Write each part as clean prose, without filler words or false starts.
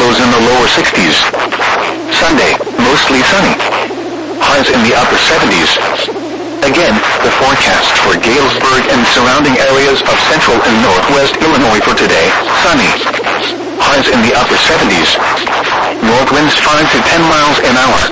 lows in the lower 60s. Sunday, mostly sunny. Highs in the upper 70s. Again, the forecast for Galesburg and surrounding areas of central and northwest Illinois for today, sunny. Highs in the upper 70s. North winds 5 to 10 miles an hour.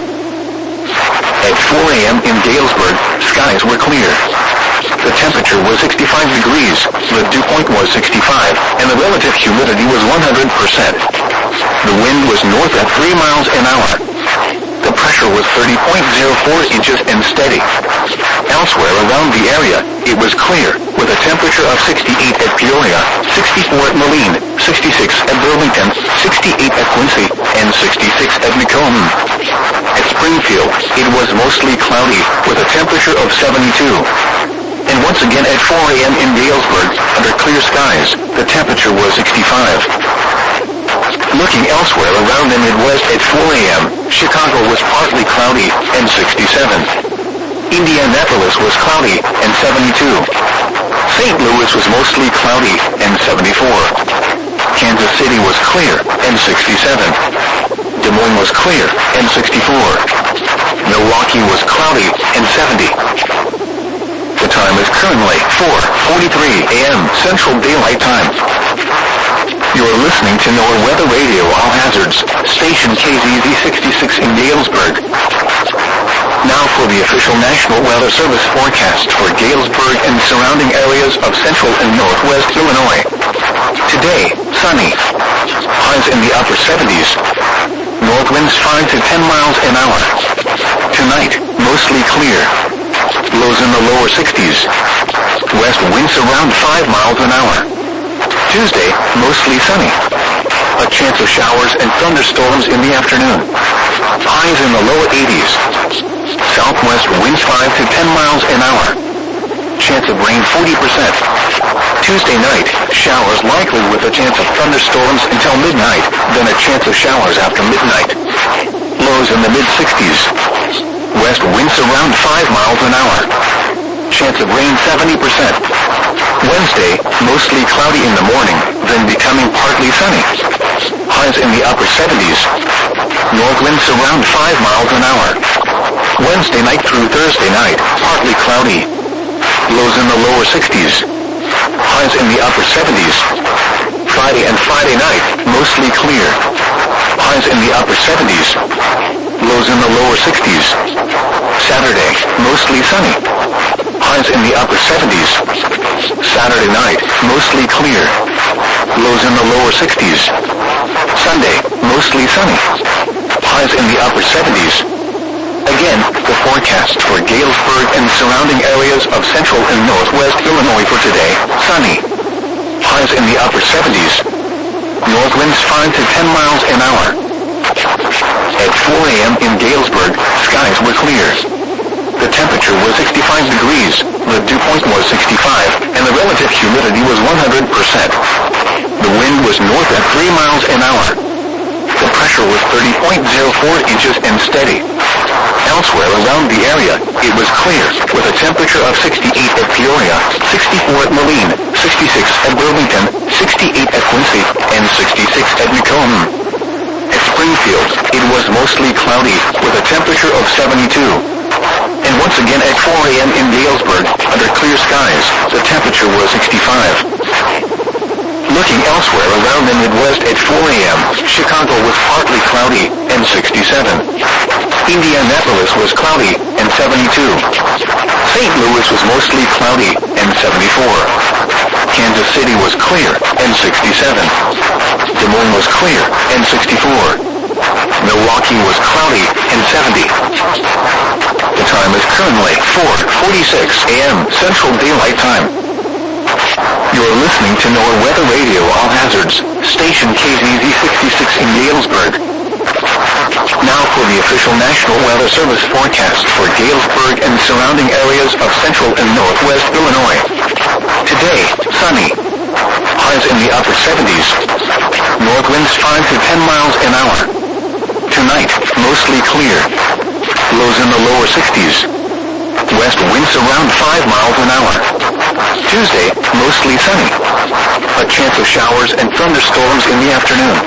At 4 a.m. in Galesburg, skies were clear. The temperature was 65 degrees, the dew point was 65, and the relative humidity was 100%. The wind was north at 3 miles an hour. The pressure was 30.04 inches and steady. Elsewhere around the area, it was clear, with a temperature of 68 at Peoria, 64 at Moline, 66 at Burlington, 68 at Quincy, and 66 at Macomb. At Springfield, it was mostly cloudy, with a temperature of 72. And once again at 4 a.m. in Galesburg, under clear skies, the temperature was 65. Looking elsewhere around the Midwest at 4 a.m., Chicago was partly cloudy and 67. Indianapolis was cloudy and 72. St. Louis was mostly cloudy and 74. Kansas City was clear and 67. Des Moines was clear and 64. Milwaukee was cloudy and 70. The time is currently 4:43 a.m. Central Daylight Time. You are listening to NOAA Weather Radio All Hazards, station KZZ 66 in Galesburg. Now for the official National Weather Service forecast for Galesburg and surrounding areas of central and northwest Illinois. Today, sunny. Highs in the upper 70s. North winds 5 to 10 miles an hour. Tonight, mostly clear. Lows in the lower 60s. West winds around 5 miles an hour. Tuesday, mostly sunny. A chance of showers and thunderstorms in the afternoon. Highs in the lower 80s. Southwest winds 5 to 10 miles an hour. Chance of rain 40%. Tuesday night, showers likely with a chance of thunderstorms until midnight, then a chance of showers after midnight. Lows in the mid-60s. West winds around 5 miles an hour. Chance of rain 70%. Wednesday, mostly cloudy in the morning, then becoming partly sunny. Highs in the upper 70s. North winds around 5 miles an hour. Wednesday night through Thursday night, partly cloudy. Lows in the lower 60s. Highs in the upper 70s. Friday and Friday night, mostly clear. Highs in the upper 70s. Lows in the lower 60s. Saturday, mostly sunny. Highs in the upper 70s. Saturday night, mostly clear. Lows in the lower 60s. Sunday, mostly sunny. Highs in the upper 70s. Again, the forecast for Galesburg and surrounding areas of central and northwest Illinois for today, sunny. Highs in the upper 70s. North winds 5 to 10 miles an hour. At 4 a.m. in Galesburg, skies were clear. The temperature was 65 degrees, the dew point was 65, and the relative humidity was 100%. The wind was north at 3 miles an hour. The pressure was 30.04 inches and steady. Elsewhere around the area, it was clear, with a temperature of 68 at Peoria, 64 at Moline, 66 at Burlington, 68 at Quincy, and 66 at Macomb. At Springfield, it was mostly cloudy, with a temperature of 72. And once again at 4 a.m. in Galesburg, under clear skies, the temperature was 65. Looking elsewhere around the Midwest at 4 a.m., Chicago was partly cloudy and 67. Indianapolis was cloudy and 72. St. Louis was mostly cloudy and 74. Kansas City was clear and 67. Des Moines was clear and 64. Milwaukee was cloudy and 70. The time is currently 4:46 a.m. Central Daylight Time. You are listening to NOAA Weather Radio All Hazards, station KZZ 66 in Galesburg. Now for the official National Weather Service forecast for Galesburg and surrounding areas of central and northwest Illinois. Today, sunny. Highs in the upper 70s. North winds 5 to 10 miles an hour. Tonight, mostly clear. Lows in the lower 60s. West winds around 5 miles an hour. Tuesday, mostly sunny. A chance of showers and thunderstorms in the afternoon.